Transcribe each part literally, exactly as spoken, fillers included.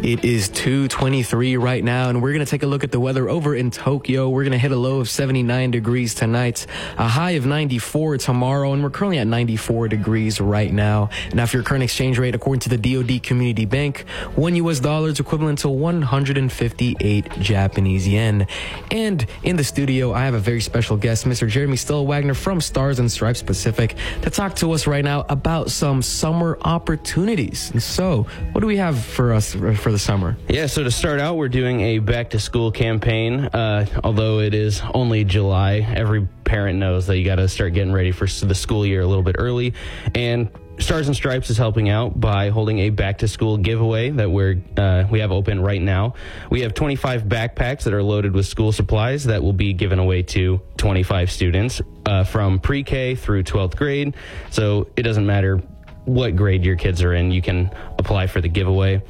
It is two twenty-three right now, and we're going to take a look at the weather over in Tokyo. We're going to hit a low of seventy-nine degrees tonight, a high of ninety-four tomorrow, and we're currently at ninety-four degrees right now. Now, for your current exchange rate, according to the D O D Community Bank, one U S dollar is equivalent to one hundred fifty-eight Japanese yen. And in the studio, I have a very special guest, Mister Jeremy Stillwagner from Stars and Stripes Pacific, to talk to us right now about some summer opportunities. And so, what do we have for us for the summer? Yeah, so to start out, we're doing a back-to-school campaign. Uh, although it is only July, every parent knows that you got to start getting ready for the school year a little bit early. And Stars and Stripes is helping out by holding a back-to-school giveaway that we're uh, we have open right now. We have twenty-five backpacks that are loaded with school supplies that will be given away to twenty-five students uh, from pre-K through twelfth grade. So it doesn't matter what grade your kids are in, you can apply for the giveaway.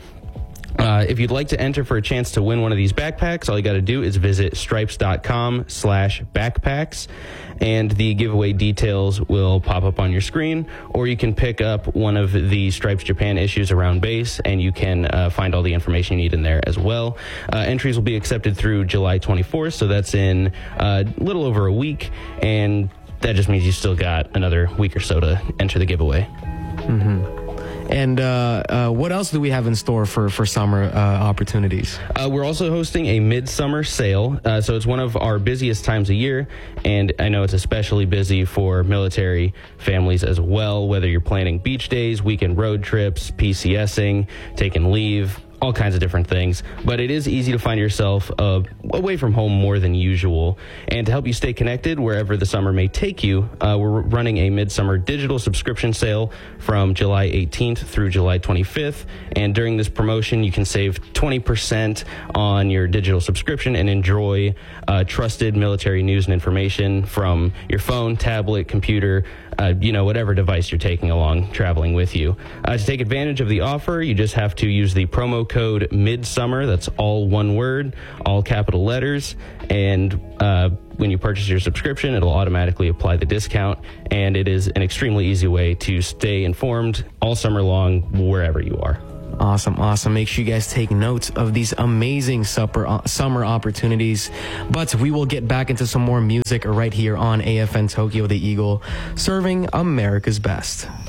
Uh, if you'd like to enter for a chance to win one of these backpacks, all you got to do is visit stripes.com slash backpacks, and the giveaway details will pop up on your screen, or you can pick up one of the Stripes Japan issues around base, and you can uh, find all the information you need in there as well. Uh, entries will be accepted through July twenty-fourth, so that's in uh, a little over a week, and that just means you still got another week or so to enter the giveaway. Mm-hmm. And uh, uh, what else do we have in store for, for summer uh, opportunities? Uh, we're also hosting a midsummer sale. Uh, so it's one of our busiest times of year, and I know it's especially busy for military families as well, whether you're planning beach days, weekend road trips, PCSing, taking leave, all kinds of different things. But it is easy to find yourself uh, away from home more than usual. And to help you stay connected wherever the summer may take you, uh, we're running a midsummer digital subscription sale from July eighteenth through July twenty-fifth. And during this promotion, you can save twenty percent on your digital subscription and enjoy uh, trusted military news and information from your phone, tablet, computer, uh, you know, whatever device you're taking along traveling with you. Uh, to take advantage of the offer, you just have to use the promo code MIDSUMMER. That's all one word, all capital letters. And uh, when you purchase your subscription, it'll automatically apply the discount. And it is an extremely easy way to stay informed all summer long, wherever you are. Awesome, awesome. Make sure you guys take note of these amazing supper, uh, summer opportunities. But we will get back into some more music right here on A F N Tokyo, the Eagle, serving America's best.